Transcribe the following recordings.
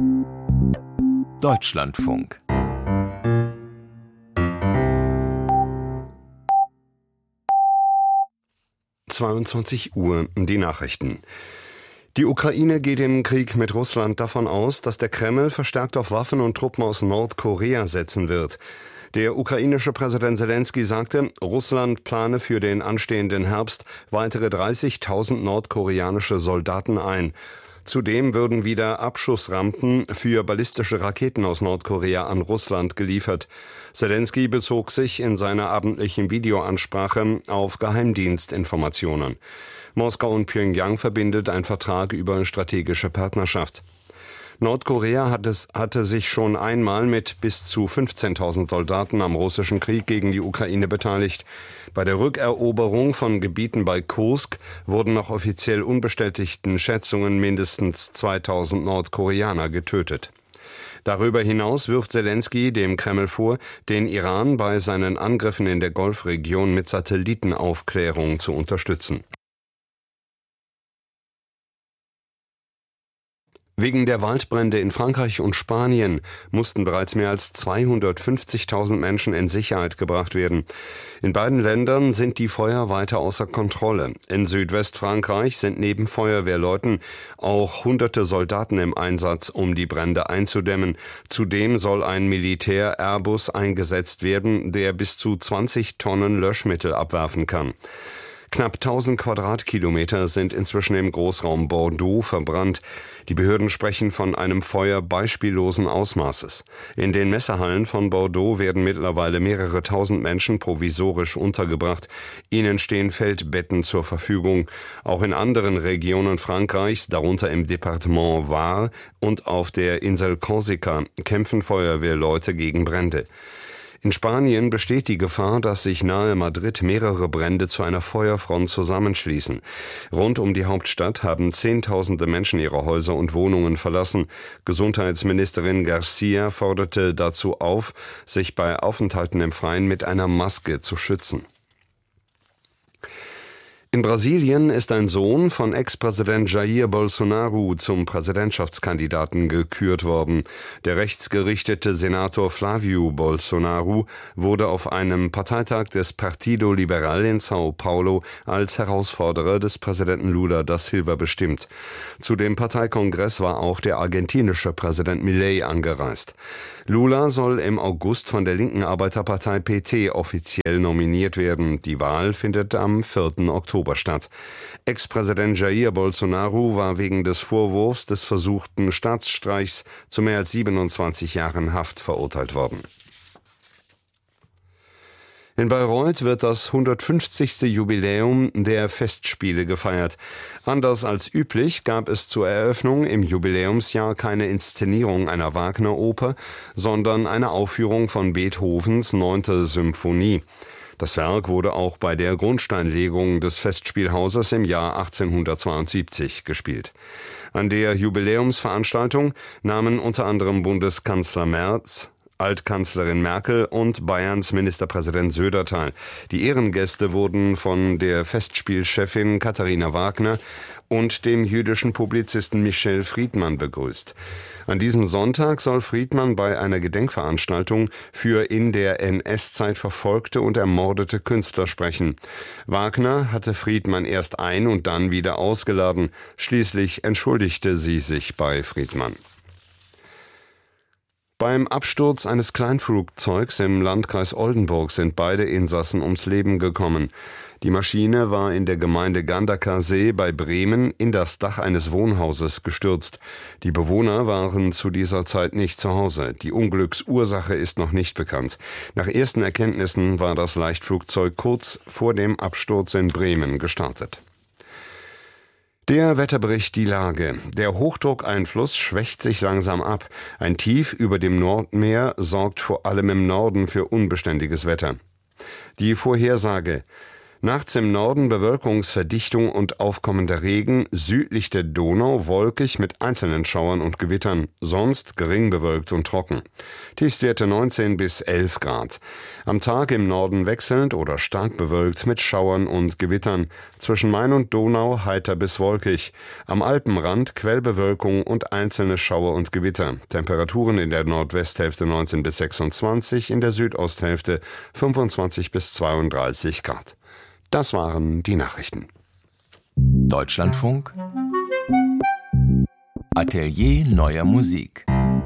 Deutschlandfunk. Uhr, die Nachrichten. Die Ukraine geht im Krieg mit Russland davon aus, dass der Kreml verstärkt auf Waffen und Truppen aus Nordkorea setzen wird. Der ukrainische Präsident Selenskyj sagte, Russland plane für den anstehenden Herbst weitere 30.000 nordkoreanische Soldaten ein. Zudem würden wieder Abschussrampen für ballistische Raketen aus Nordkorea an Russland geliefert. Selenskyj bezog sich in seiner abendlichen Videoansprache auf Geheimdienstinformationen. Moskau und Pjöngjang verbindet ein Vertrag über strategische Partnerschaft. Nordkorea hatte sich schon einmal mit bis zu 15.000 Soldaten am russischen Krieg gegen die Ukraine beteiligt. Bei der Rückeroberung von Gebieten bei Kursk wurden nach offiziell unbestätigten Schätzungen mindestens 2.000 Nordkoreaner getötet. Darüber hinaus wirft Selenskyj dem Kreml vor, den Iran bei seinen Angriffen in der Golfregion mit Satellitenaufklärung zu unterstützen. Wegen der Waldbrände in Frankreich und Spanien mussten bereits mehr als 250.000 Menschen in Sicherheit gebracht werden. In beiden Ländern sind die Feuer weiter außer Kontrolle. In Südwestfrankreich sind neben Feuerwehrleuten auch hunderte Soldaten im Einsatz, um die Brände einzudämmen. Zudem soll ein Militär-Airbus eingesetzt werden, der bis zu 20 Tonnen Löschmittel abwerfen kann. Knapp 1000 Quadratkilometer sind inzwischen im Großraum Bordeaux verbrannt. Die Behörden sprechen von einem Feuer beispiellosen Ausmaßes. In den Messehallen von Bordeaux werden mittlerweile mehrere tausend Menschen provisorisch untergebracht. Ihnen stehen Feldbetten zur Verfügung. Auch in anderen Regionen Frankreichs, darunter im Departement Var und auf der Insel Korsika, kämpfen Feuerwehrleute gegen Brände. In Spanien besteht die Gefahr, dass sich nahe Madrid mehrere Brände zu einer Feuerfront zusammenschließen. Rund um die Hauptstadt haben Zehntausende Menschen ihre Häuser und Wohnungen verlassen. Gesundheitsministerin Garcia forderte dazu auf, sich bei Aufenthalten im Freien mit einer Maske zu schützen. In Brasilien ist ein Sohn von Ex-Präsident Jair Bolsonaro zum Präsidentschaftskandidaten gekürt worden. Der rechtsgerichtete Senator Flávio Bolsonaro wurde auf einem Parteitag des Partido Liberal in São Paulo als Herausforderer des Präsidenten Lula da Silva bestimmt. Zu dem Parteikongress war auch der argentinische Präsident Milei angereist. Lula soll im August von der linken Arbeiterpartei PT offiziell nominiert werden. Die Wahl findet am 4. Oktober statt. Ex-Präsident Jair Bolsonaro war wegen des Vorwurfs des versuchten Staatsstreichs zu mehr als 27 Jahren Haft verurteilt worden. In Bayreuth wird das 150. Jubiläum der Festspiele gefeiert. Anders als üblich gab es zur Eröffnung im Jubiläumsjahr keine Inszenierung einer Wagner-Oper, sondern eine Aufführung von Beethovens 9. Symphonie. Das Werk wurde auch bei der Grundsteinlegung des Festspielhauses im Jahr 1872 gespielt. An der Jubiläumsveranstaltung nahmen unter anderem Bundeskanzler Merz, Altkanzlerin Merkel und Bayerns Ministerpräsident Söder teil. Die Ehrengäste wurden von der Festspielchefin Katharina Wagner und dem jüdischen Publizisten Michel Friedmann begrüßt. An diesem Sonntag soll Friedmann bei einer Gedenkveranstaltung für in der NS-Zeit verfolgte und ermordete Künstler sprechen. Wagner hatte Friedmann erst ein- und dann wieder ausgeladen. Schließlich entschuldigte sie sich bei Friedmann. Beim Absturz eines Kleinflugzeugs im Landkreis Oldenburg sind beide Insassen ums Leben gekommen. Die Maschine war in der Gemeinde Gandaker-See bei Bremen in das Dach eines Wohnhauses gestürzt. Die Bewohner waren zu dieser Zeit nicht zu Hause. Die Unglücksursache ist noch nicht bekannt. Nach ersten Erkenntnissen war das Leichtflugzeug kurz vor dem Absturz in Bremen gestartet. Der Wetterbericht, die Lage. Der Hochdruckeinfluss schwächt sich langsam ab. Ein Tief über dem Nordmeer sorgt vor allem im Norden für unbeständiges Wetter. Die Vorhersage. Nachts im Norden Bewölkungsverdichtung und aufkommender Regen, südlich der Donau wolkig mit einzelnen Schauern und Gewittern, sonst gering bewölkt und trocken. Tiefstwerte 19 bis 11 Grad. Am Tag im Norden wechselnd oder stark bewölkt mit Schauern und Gewittern, zwischen Main und Donau heiter bis wolkig. Am Alpenrand Quellbewölkung und einzelne Schauer und Gewitter. Temperaturen in der Nordwesthälfte 19 bis 26, in der Südosthälfte 25 bis 32 Grad. Das waren die Nachrichten. Deutschlandfunk Atelier neuer Musik.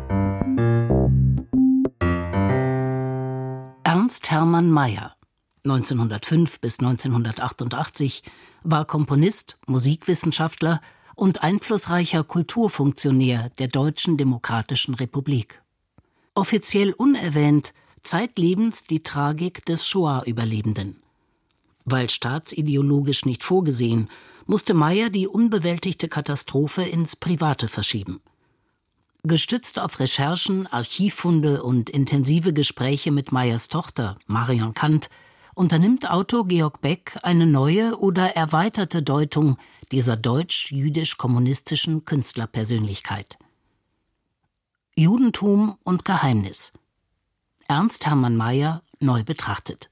Ernst Hermann Meyer, 1905 bis 1988, war Komponist, Musikwissenschaftler und einflussreicher Kulturfunktionär der Deutschen Demokratischen Republik. Offiziell unerwähnt, zeitlebens die Tragik des Shoah-Überlebenden. Weil staatsideologisch nicht vorgesehen, musste Meyer die unbewältigte Katastrophe ins Private verschieben. Gestützt auf Recherchen, Archivfunde und intensive Gespräche mit Meyers Tochter Marion Kant unternimmt Autor Georg Beck eine neue oder erweiterte Deutung dieser deutsch-jüdisch-kommunistischen Künstlerpersönlichkeit. Judentum und Geheimnis. Ernst Hermann Meyer neu betrachtet.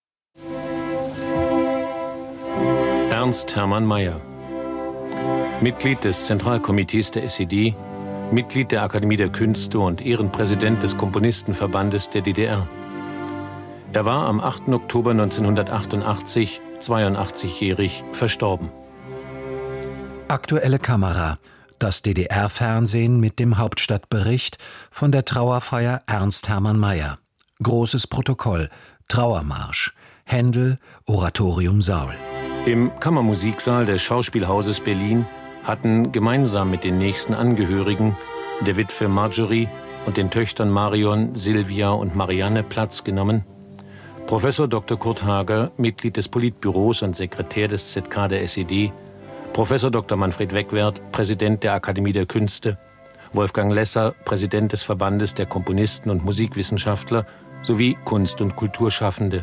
Ernst Hermann Meyer, Mitglied des Zentralkomitees der SED, Mitglied der Akademie der Künste und Ehrenpräsident des Komponistenverbandes der DDR. Er war am 8. Oktober 1988, 82-jährig, verstorben. Aktuelle Kamera. Das DDR-Fernsehen mit dem Hauptstadtbericht von der Trauerfeier Ernst Hermann Meyer. Großes Protokoll, Trauermarsch, Händel, Oratorium Saul. Im Kammermusiksaal des Schauspielhauses Berlin hatten gemeinsam mit den nächsten Angehörigen, der Witwe Marjorie und den Töchtern Marion, Silvia und Marianne Platz genommen. Professor Dr. Kurt Hager, Mitglied des Politbüros und Sekretär des ZK der SED, Professor Dr. Manfred Wegwerth, Präsident der Akademie der Künste, Wolfgang Lesser, Präsident des Verbandes der Komponisten und Musikwissenschaftler sowie Kunst- und Kulturschaffende.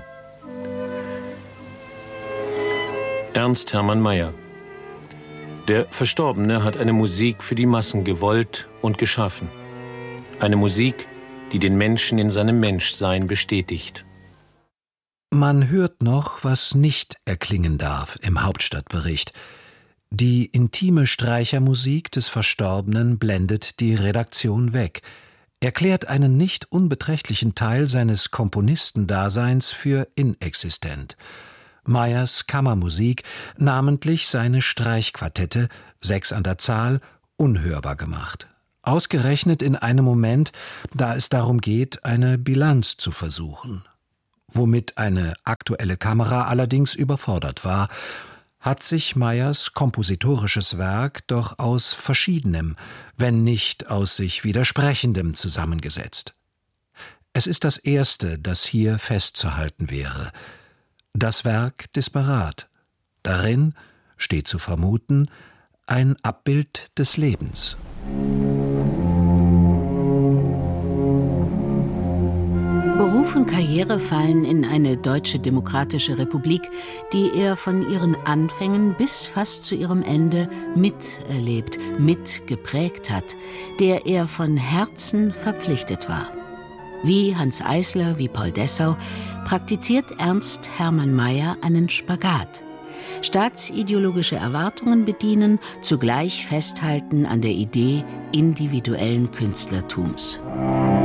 Ernst Hermann Meyer. Der Verstorbene hat eine Musik für die Massen gewollt und geschaffen. Eine Musik, die den Menschen in seinem Menschsein bestätigt. Man hört noch, was nicht erklingen darf im Hauptstadtbericht. Die intime Streichermusik des Verstorbenen blendet die Redaktion weg, erklärt einen nicht unbeträchtlichen Teil seines Komponistendaseins für inexistent. Meyers Kammermusik, namentlich seine Streichquartette, 6 an der Zahl, unhörbar gemacht. Ausgerechnet in einem Moment, da es darum geht, eine Bilanz zu versuchen. Womit eine aktuelle Kamera allerdings überfordert war, hat sich Meyers kompositorisches Werk doch aus Verschiedenem, wenn nicht aus sich Widersprechendem zusammengesetzt. Es ist das erste, das hier festzuhalten wäre. Das Werk Disparat. Darin, steht zu vermuten, ein Abbild des Lebens. Beruf und Karriere fallen in eine deutsche demokratische Republik, die er von ihren Anfängen bis fast zu ihrem Ende miterlebt, mitgeprägt hat, der er von Herzen verpflichtet war. Wie Hans Eisler, wie Paul Dessau praktiziert Ernst Hermann Meyer einen Spagat. Staatsideologische Erwartungen bedienen, zugleich festhalten an der Idee individuellen Künstlertums.